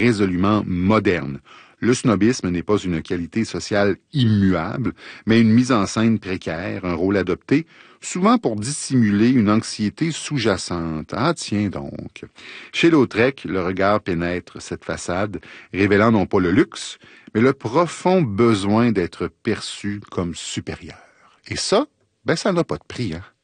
résolument moderne. Le snobisme n'est pas une qualité sociale immuable, mais une mise en scène précaire, un rôle adopté, souvent pour dissimuler une anxiété sous-jacente. Ah, tiens donc. Chez Lautrec, le regard pénètre cette façade, révélant non pas le luxe, mais le profond besoin d'être perçu comme supérieur. Et ça, ça n'a pas de prix, hein.